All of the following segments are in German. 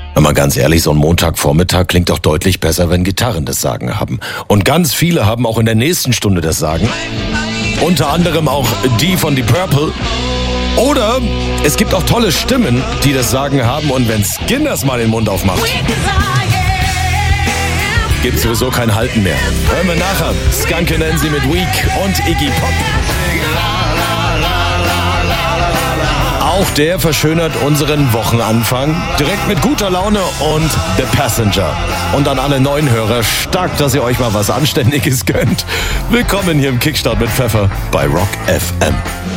Wenn man ganz ehrlich, so ein Montagvormittag klingt doch deutlich besser, wenn Gitarren das Sagen haben. Und ganz viele haben auch in der nächsten Stunde das Sagen. Unter anderem auch die von Deep Purple. Oder es gibt auch tolle Stimmen, die das Sagen haben. Und wenn Skinners mal den Mund aufmacht, gibt es sowieso kein Halten mehr. Hören wir nachher. Skunk Anansie mit Weak und Iggy Pop. Auch der verschönert unseren Wochenanfang. Direkt mit guter Laune und The Passenger. Und an alle neuen Hörer, stark, dass ihr euch mal was Anständiges gönnt. Willkommen hier im Kickstart mit Pfeffer bei Rock FM.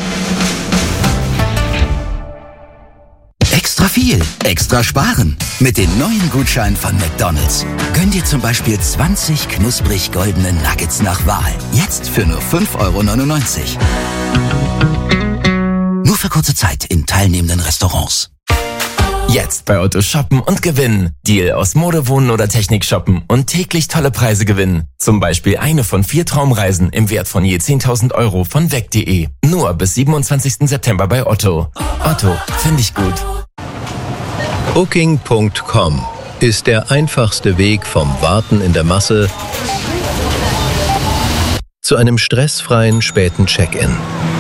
Extra viel, extra sparen. Mit den neuen Gutscheinen von McDonald's. Gönn dir zum Beispiel 20 knusprig goldene Nuggets nach Wahl. Jetzt für nur 5,99 €. Nur für kurze Zeit in teilnehmenden Restaurants. Jetzt bei Otto shoppen und gewinnen. Deal aus Mode, Wohnen oder Technik shoppen und täglich tolle Preise gewinnen. Zum Beispiel eine von 4 Traumreisen im Wert von je 10.000 € von weg.de. Nur bis 27. September bei Otto. Otto, finde ich gut. Booking.com ist der einfachste Weg vom Warten in der Masse zu einem stressfreien späten Check-in.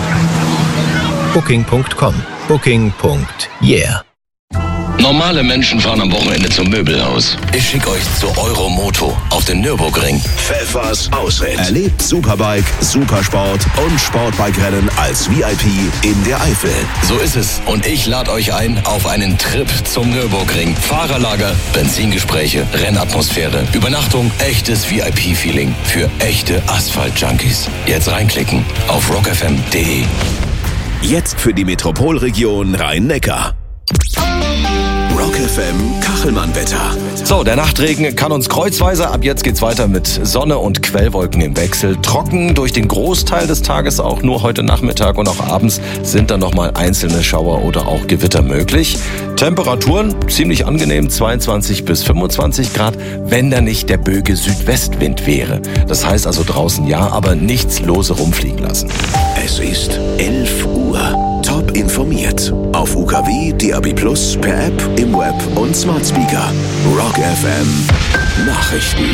Booking.com. Booking.yeah. Normale Menschen fahren am Wochenende zum Möbelhaus. Ich schicke euch zu Euromoto auf den Nürburgring. Pfeffers Ausritt. Erlebt Superbike, Supersport und Sportbike-Rennen als VIP in der Eifel. So ist es. Und ich lade euch ein auf einen Trip zum Nürburgring. Fahrerlager, Benzingespräche, Rennatmosphäre, Übernachtung, echtes VIP-Feeling für echte Asphalt-Junkies. Jetzt reinklicken auf rockfm.de. Jetzt für die Metropolregion Rhein-Neckar. Rock FM Kachelmann-Wetter. So, der Nachtregen kann uns kreuzweise. Ab jetzt geht's weiter mit Sonne und Quellwolken im Wechsel. Trocken durch den Großteil des Tages, auch nur heute Nachmittag und auch abends sind dann nochmal einzelne Schauer oder auch Gewitter möglich. Temperaturen ziemlich angenehm, 22 bis 25 Grad, wenn da nicht der böge Südwestwind wäre. Das heißt also draußen ja, aber nichts lose rumfliegen lassen. Es ist 11 Uhr. Top informiert. Auf UKW, DAB+, per App, im Web und Smart Speaker. Rock FM Nachrichten.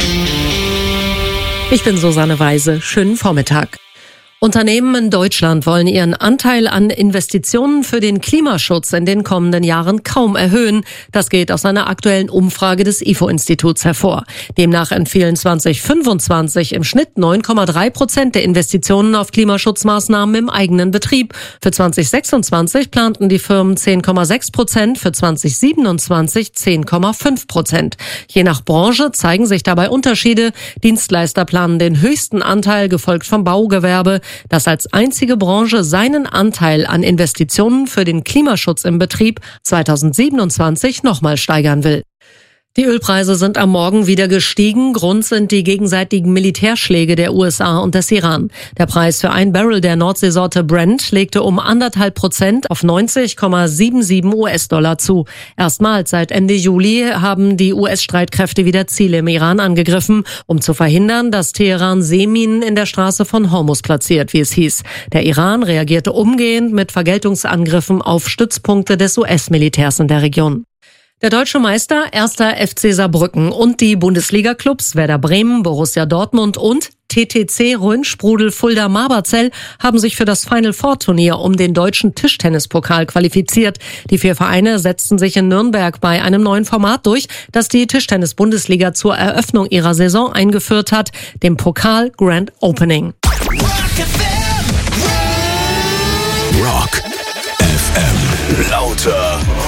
Ich bin Susanne Weise. Schönen Vormittag. Unternehmen in Deutschland wollen ihren Anteil an Investitionen für den Klimaschutz in den kommenden Jahren kaum erhöhen. Das geht aus einer aktuellen Umfrage des IFO-Instituts hervor. Demnach entfielen 2025 im Schnitt 9,3% der Investitionen auf Klimaschutzmaßnahmen im eigenen Betrieb. Für 2026 planten die Firmen 10,6%, für 2027 10,5%. Je nach Branche zeigen sich dabei Unterschiede. Dienstleister planen den höchsten Anteil, gefolgt vom Baugewerbe, das als einzige Branche seinen Anteil an Investitionen für den Klimaschutz im Betrieb 2027 nochmal steigern will. Die Ölpreise sind am Morgen wieder gestiegen. Grund sind die gegenseitigen Militärschläge der USA und des Iran. Der Preis für ein Barrel der Nordseesorte Brent legte um 1,5% auf 90,77 US-Dollar zu. Erstmals seit Ende Juli haben die US-Streitkräfte wieder Ziele im Iran angegriffen, um zu verhindern, dass Teheran Seeminen in der Straße von Hormuz platziert, wie es hieß. Der Iran reagierte umgehend mit Vergeltungsangriffen auf Stützpunkte des US-Militärs in der Region. Der deutsche Meister 1. FC Saarbrücken und die Bundesliga-Clubs Werder Bremen, Borussia Dortmund und TTC Rhön-Sprudel Fulda-Marberzell haben sich für das Final-Four-Turnier um den deutschen Tischtennispokal qualifiziert. Die 4 Vereine setzten sich in Nürnberg bei einem neuen Format durch, das die Tischtennis-Bundesliga zur Eröffnung ihrer Saison eingeführt hat, dem Pokal Grand Opening. Rock FM. Lauter